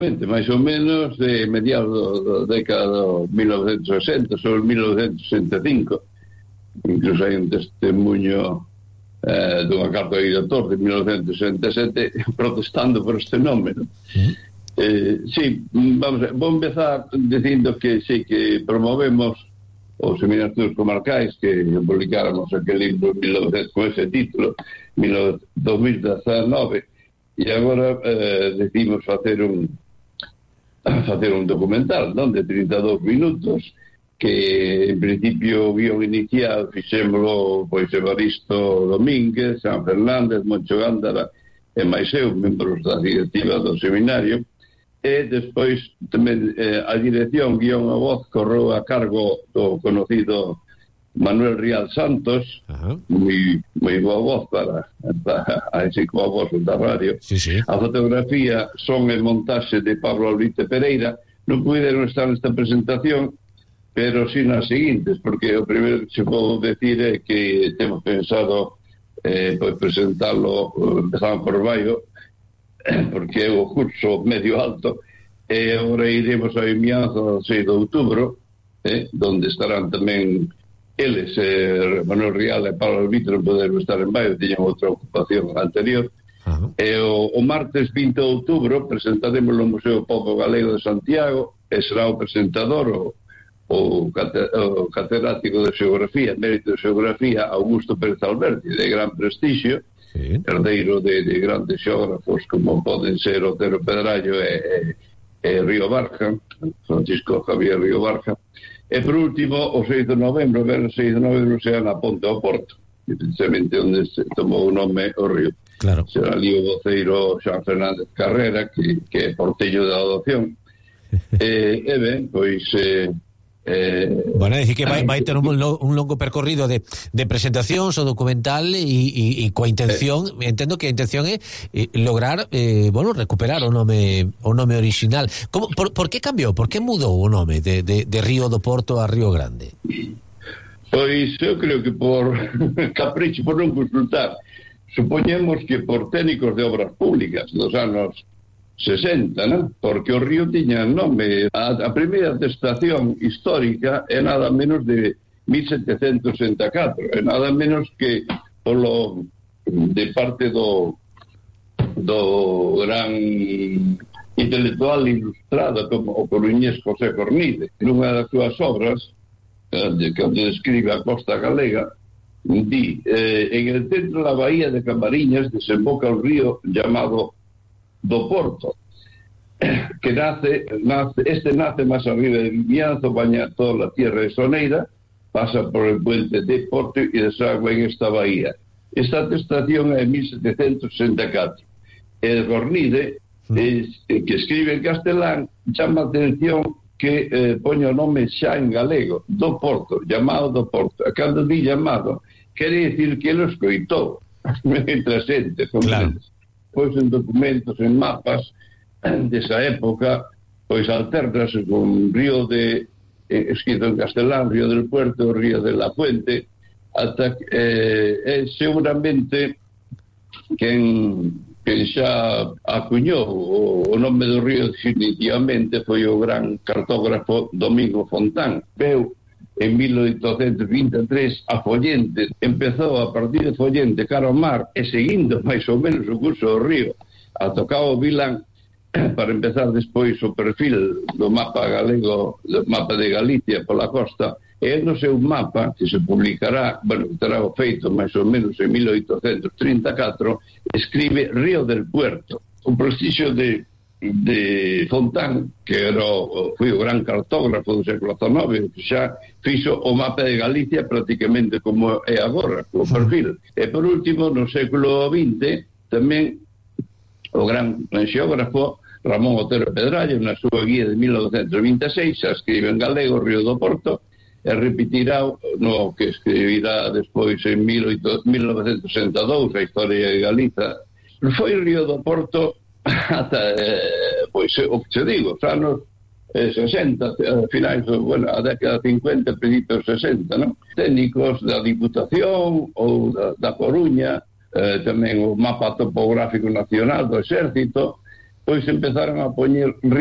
máis ou menos de mediados da década de 1960, sobre 1965. Incluso hai un testemunho dunha carta de director de 1967 protestando por este nome, ¿no? Sí, vou empezar dicindo que sí, que promovemos os seminarios comarcais, que publicáramos aquel libro con ese título 2019, e agora decidimos facer un documental, non, de 32 minutos, que en principio o guión inicial fixémolo pois Evaristo Domínguez, San Fernández, Moncho Gándara e máis eu, membros da directiva do seminario, e despois tamén a dirección guión a voz correu a cargo do conocido Manuel Rial Santos, moi boa voz para ese boa voz da radio. Sí. A fotografía, son e montaxe de Pablo Alvite Pereira. Non puderon estar nesta presentación, pero sí nas seguintes, porque o primeiro que se podo decir é que temos pensado pois presentarlo, empezamos por baixo, porque é o curso medio alto, e agora iremos a Vimianzo o 6 de outubro, donde estarán tamén eles, Manuel Rial e Pablo Alvite non poderon estar en baixo, tiñan outra ocupación anterior. E o martes 20 de outubro presentaremos no Museo Poco Galego de Santiago, e será o presentador o catedrático de Xeografía, mérito de Xeografía, Augusto Pérez Alberti, de gran prestixio, herdeiro de grandes xeógrafos como poden ser Otero Pedrallo e Río Barja, Francisco Javier Río Barja. E por último, o 6 de novembro, o 6 de novembro será na Ponte ao Porto, precisamente onde se tomou o nome o río. Claro. Será ali o voceiro Xan Fernández Carrera, que é portello da adopción. E ben, pois... Bueno, é dicir que vai ter un longo percorrido de presentacións o documental e coa intención, entendo que a intención é lograr, recuperar o nome original. Por que cambiou? Por que mudou o nome de Río do Porto a Río Grande? Pois eu creo que por capricho, por non consultar. Supoñemos que por técnicos de obras públicas dos anos 60, ¿no? Porque o río tiña nome. A primeira atestación histórica é nada menos de 1764, é nada menos que de parte do gran intelectual ilustrado como o coruñés José Cornide. Nunha das súas obras, onde describe a costa galega, di, en el centro da bahía de Camariñas desemboca un río llamado do Porto, que nace máis arriba de Vimianzo, baña toda a tierra de Soneira, pasa por el puente de Porto e desagua en esta bahía. Esta atestación é 1764. El Cornide, que escribe en castelán, chama a atención que poña o nome xa en galego, do Porto, llamado do Porto. A cando di llamado, quere dicir que ele o escoitou entre a xente, claro. Pois en documentos, en mapas desa época, pois alternase con río escrito en castelán, Río del Puerto, Río de la Fuente, ata que seguramente quen xa acuñou o nome do río definitivamente foi o gran cartógrafo Domingo Fontán. Veu en 1823 a Follente, empezou a partir de Follente cara ao mar e seguindo máis ou menos o curso do río a tocar o Vilán para empezar despois o perfil do mapa galego, do mapa de Galicia pola costa, e no seu mapa que se publicará, terá o feito máis ou menos en 1834, escribe Río del Puerto. O prestixio de Fontán, que foi o gran cartógrafo do século XIX, que xa fixo o mapa de Galicia prácticamente como é agora, o perfil. E por último, no século XX, tamén o gran xeógrafo Ramón Otero Pedrallo, na súa guía de 1926, xa escribe en galego Río do Porto, e repetirá no que escribirá despois en 1962 a historia de Galiza. Foi Río do Porto ata, pois, o que te digo, os anos 60, finais, a década 50, principios 60, ¿no? Técnicos da Diputación ou da Coruña, tamén o mapa topográfico nacional do Exército, pois empezaron a poñer